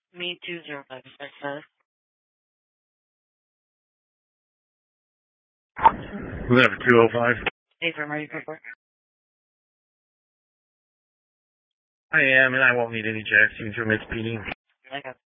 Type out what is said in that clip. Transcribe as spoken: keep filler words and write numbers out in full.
Me two zero five six sir. Whatever, two oh five. Hey, firm, are you prepared? I am, and I won't need any jacks even through Miss P D. I got